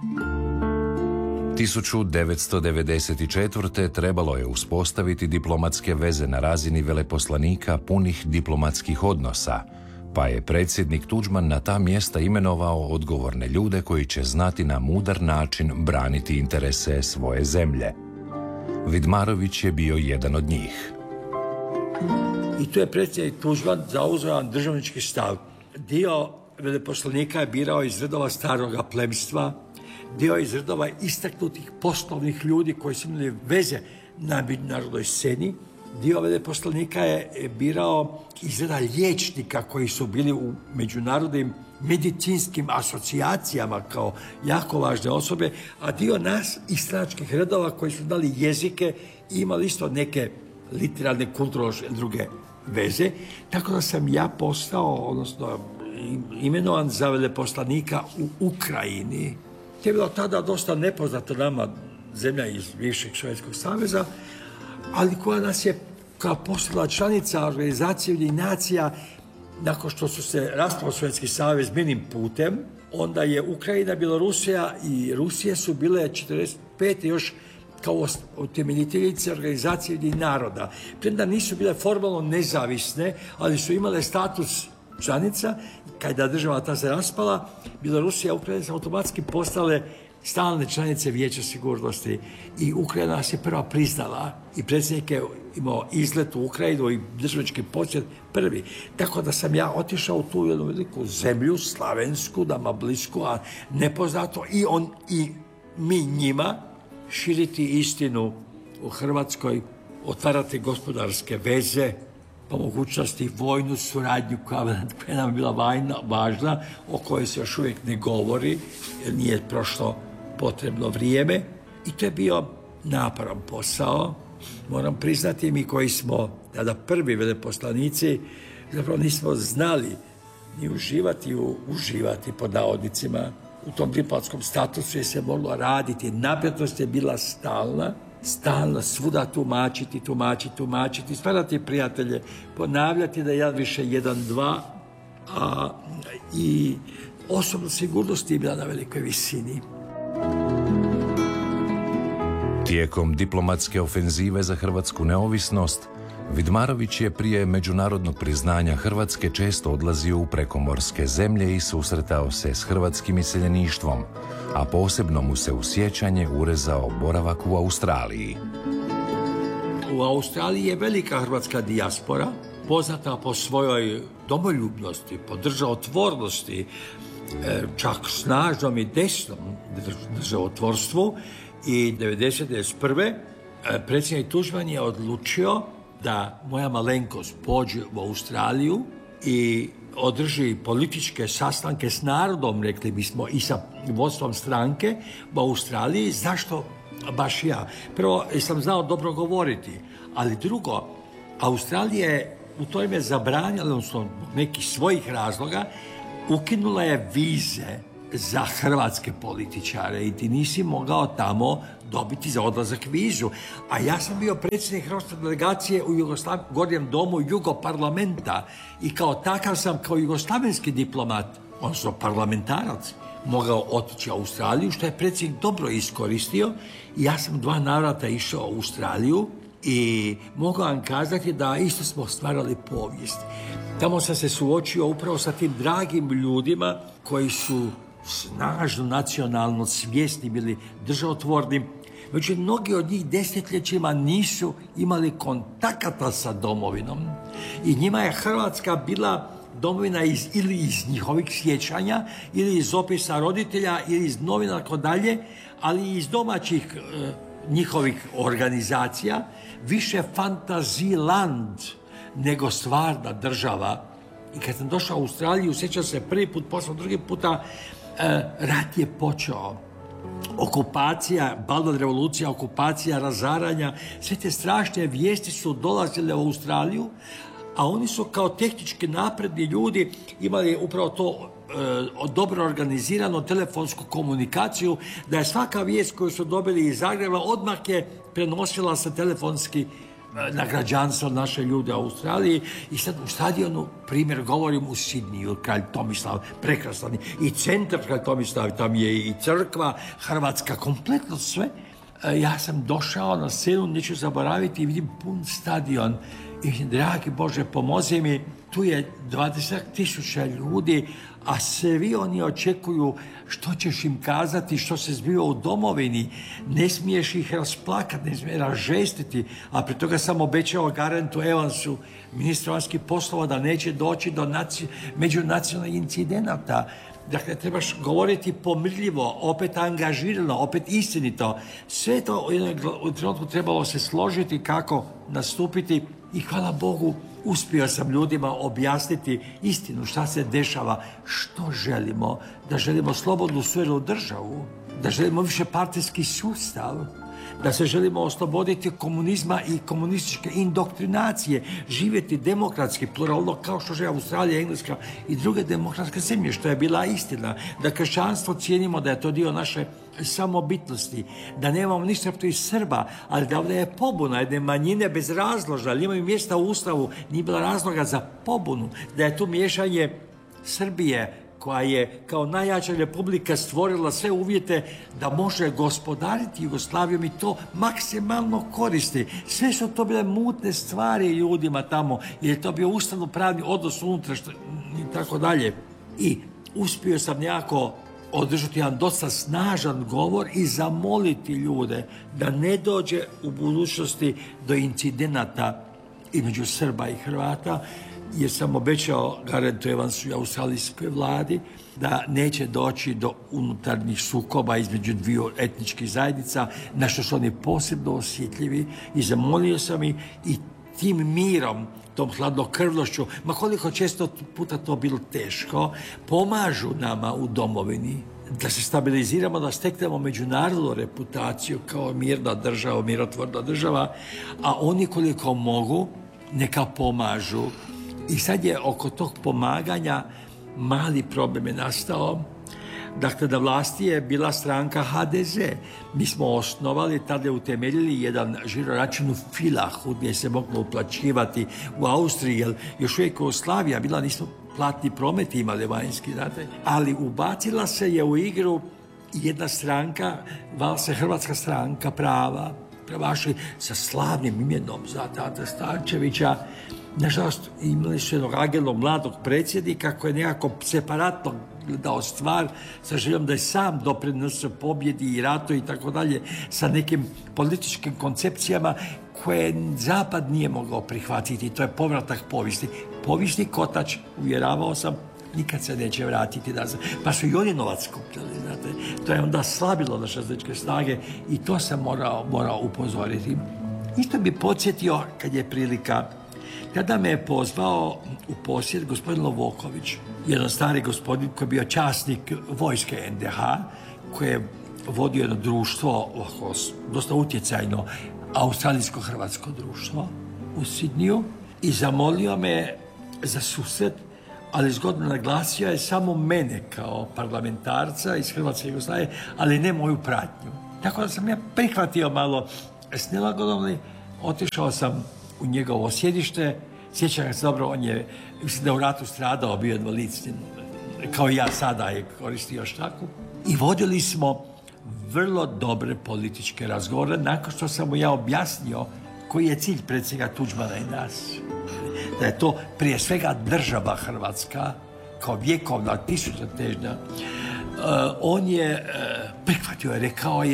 1994. trebalo je uspostaviti diplomatske veze na razini veleposlanika punih diplomatskih odnosa, pa je predsjednik Tuđman na ta mjesta imenovao odgovorne ljude koji će znati na mudar način braniti interese svoje zemlje. Vidmarović je bio jedan od njih. I tu je predsjednik Tuđman zauzeo državnički stav. Dio veleposlanika je birao iz redova staroga plemstva, dio iz redova istaknutih poslovnih ljudi koji su imali veze na međunarodnoj sceni. Dio veleposlanika je birao iz reda liječnika koji su bili u međunarodnim medicinskim asocijacijama kao jako važne osobe, a dio nas iz stranačkih redova koji su dali jezike i imali isto neke literarne, kulturološke druge veze. Tako da sam ja postao, odnosno imenovan za veleposlanika u Ukrajini. To je bilo tada dosta nepoznato nama, zemlja iz bivšeg Sovjetskog saveza, ali koja nas je kao postala članica Organizacije Ujedinjenih nacija, nakon što su se raspao Sovjetski savez mirnim putem, onda je Ukrajina, Bjelorusija i Rusija su bile 1945. još kao utemeljiteljice Organizacije Ujedinjenih naroda. Premda nisu bile formalno nezavisne, ali su imale status članica. Kada država ta se raspala, Bjelorusija i Ukrajina su automatski postale stalne članice Vijeća sigurnosti i Ukrajina nas je prva priznala i predsjednik je imao izlet u Ukrajinu i državnički posjet prvi. Tako da sam ja otišao u tu jednu veliku zemlju, slavensku, nama blisku, a nepoznato, i mi njima širiti istinu u Hrvatskoj, otvarati gospodarske veze, po mogućnosti vojnu suradnju koja nam je bila važna, o kojoj se još uvijek ne govori, jer nije prošlo potrebno vrijeme. I to je bio naporan posao. Moram priznati, mi koji smo tada prvi veleposlanici, zapravo nismo znali ni uživati pod navodnicima u tom diplomatskom statusu, jer se moglo raditi. Napetost je bila stalno svuda tumačiti, stvarati prijatelje, ponavljati da jedan više jedan, dva, i osobna sigurnost je bila na velikoj visini. Tijekom diplomatske ofenzive za hrvatsku neovisnost, Vidmarović je prije međunarodnog priznanja Hrvatske često odlazio u prekomorske zemlje i susretao se s hrvatskim iseljeništvom, a posebno mu se u sjećanje urezao boravak u Australiji. U Australiji je velika hrvatska dijaspora, poznata po svojoj domoljubnosti, po državotvornosti, čak snažnom i desnom državotvorstvu, i 1991. predsjednik Tuđman je odlučio da moja malenkost pođe u Australiju i održi političke sastanke s narodom, rekli bismo, i sa vodstvom stranke u Australiji. Zašto baš ja? Prvo, sam znao dobro govoriti, ali drugo, Australija je u to ime zabranila, odnosno nekih svojih razloga, ukinula je vize za hrvatske političare i ti nisi mogao tamo dobiti za odlazak vizu. A ja sam bio predsjednik hrvatske delegacije u Gornjem domu Jugoparlamenta i kao takav sam, kao jugoslavenski diplomat, odnosno parlamentarac, mogao otići u Australiju, što je predsjednik dobro iskoristio. I ja sam 2 navrata išao u Australiju i mogu vam kazati da isto smo stvarali povijest. Tamo sam se suočio upravo sa tim dragim ljudima koji su snažno nacionalno svjesni bili, državotvorni. Međutim, mnogi od njih desetljećima nisu imali kontakata sa domovinom i njima je Hrvatska bila domovina ili iz njihovih sjećanja, ili iz opisa roditelja, ili iz novina, tako dalje, ali i iz domaćih njihovih organizacija, više fantaziland nego stvarna država. I kad sam došao u Australiju, sjećam se prvi put, poslije drugi puta, rat je počeo. Okupacija, Balvan revolucija, okupacija, razaranja, sve te strašne vijesti su dolazile u Australiju, a oni su kao tehnički napredni ljudi imali upravo to dobro organizirano telefonsku komunikaciju, da je svaka vijest koju su dobili iz Zagreba odmah je prenosila se telefonski na građanstvo naše ljude u Australiji i sad u stadionu, primjer govorim u Sidniju, kralj Tomislav, prekrasan i centar kralj Tomislav, tam je i crkva, Hrvatska, kompletno sve. Ja sam došao na scenu, neću zaboraviti i vidim pun stadion i vidim, dragi Bože, pomozi mi, tu je 20.000 ljudi, a svi oni očekuju što ćeš im kazati, što se zbiva u domovini. Ne smiješ ih rasplakati, ne smiješ razžestiti, a pri toga sam obećao Garentu Evansu, ministru vanjskih poslova, da neće doći do međunacionalnih incidenata. Dakle, trebaš govoriti pomirljivo, opet angažirano, opet istinito. Sve to u trenutku trebalo se složiti kako nastupiti i hvala Bogu uspio sam ljudima objasniti istinu šta se dešava, što želimo, da želimo slobodnu suverenu državu, da želimo više partijski sustav, da se želimo osloboditi komunizma i komunističke indoktrinacije, živjeti demokratski, pluralno, kao što žive Australija, Engleska i druge demokratske zemlje, što je bila istina, da kršćanstvo cijenimo, da je to dio naše samobitnosti, da nemamo ništa protiv Srba, ali da ovdje je pobuna jedne manjine bez razloga, ali imaju mjesta u Ustavu, nije bilo razloga za pobunu, da je tu miješanje Srbije, koja je kao najjača republika stvorila sve uvjete da može gospodariti Jugoslavijom i to maksimalno koristi. Sve su to bile mutne stvari ljudima tamo, jer je to bio ustavno-pravni odnos unutra i tako dalje. I uspio sam nekako održati jedan dosta snažan govor i zamoliti ljude da ne dođe u budućnosti do incidenata između Srba i Hrvata, jer sam obećao Garentu Evansu i australijskoj vladi da neće doći do unutarnjih sukoba između dviju etničkih zajednica, na što su oni posebno osjetljivi, i zamolio sam ih i tim mirom, tom hladnokrvnošću, ma koliko često puta to bilo teško, pomažu nama u domovini, da se stabiliziramo, da steknemo međunarodnu reputaciju kao mirna država, mirotvorna država, a oni koliko mogu, neka pomažu. I sad je oko tog pomaganja mali problem je nastao. Dakle, na vlasti je bila stranka HDZ. Mi smo osnovali, tada je utemeljili jedan žiroračun u Filahu, gdje se moglo uplaćivati u Austriji, jer još uvijek Jugoslavija bila, nismo platni promet imali vanjski, znate. Ali ubacila se je u igru jedna stranka, vala se Hrvatska stranka prava, pravaši sa slavnim imenom za Ante Starčevića. Nažalost, imali su jednog agilnog mladog predsjednika koji je nekako separatno gledao stvar sa željom da je sam doprinosio pobjedi i ratu i tako dalje, sa nekim političkim koncepcijama koje Zapad nije mogao prihvatiti. To je povratak povijesti. Povijesni kotač, uvjeravao sam, nikad se neće vratiti nazad. Pa su i oni novac skupljali, znate. To je onda slabilo naše zajedničke snage i to sam morao upozoriti. Isto bi podsjetio, kad je prilika, tada me je pozvao u posjet gospodin Lovoković, jedan stari gospodin koji je bio časnik vojske NDH, koji je vodio jedno društvo, dosta utjecajno, australijsko-hrvatsko društvo u Sidniju, i zamolio me za susret, ali zgodno naglasio je samo mene kao parlamentarca iz Hrvatske Jugoslavije, ali ne moju pratnju. Tako da sam ja prihvatio malo s nelagodom, otišao sam u njegovo sjedište. Sjećam se dobro, on je, mislim da u ratu stradao, bio invalid, kao i ja sada je koristio štaku. I vodili smo vrlo dobre političke razgovore, nakon što sam mu ja objasnio koji je cilj predsjednika Tuđmana i nas. Da je to prije svega država Hrvatska, kao vjekovna, tisućljećna. On je prihvatio, rekao je